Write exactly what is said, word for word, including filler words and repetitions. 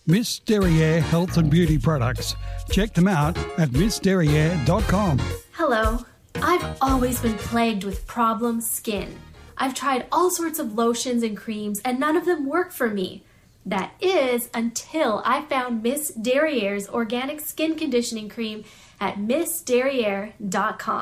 Miss Derriere Health and Beauty Products. Check them out at miss derriere dot com. Hello. I've always been plagued with problem skin. I've tried all sorts of lotions and creams and none of them work for me. That is until I found Miss Derriere's organic skin conditioning cream at miss derriere dot com.